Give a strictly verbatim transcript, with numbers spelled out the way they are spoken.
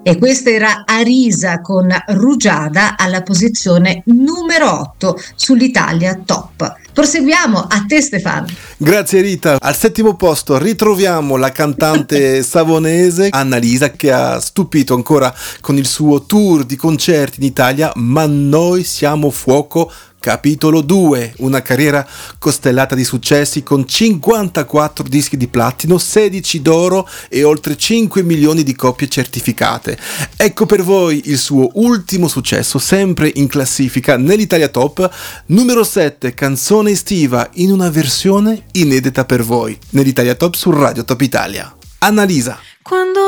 E questa era Arisa con Rugiada alla posizione numero otto sull'Italia Top. Proseguiamo, a te Stefano. Grazie Rita. Al settimo posto ritroviamo la cantante savonese Annalisa, che ha stupito ancora con il suo tour di concerti in Italia, Ma noi siamo fuoco capitolo due, una carriera costellata di successi con cinquantaquattro dischi di platino, sedici d'oro e oltre cinque milioni di copie certificate. Ecco per voi il suo ultimo successo, sempre in classifica nell'Italia Top, numero sette, canzone estiva in una versione inedita per voi, nell'Italia Top su Radio Top Italia. Annalisa. Quando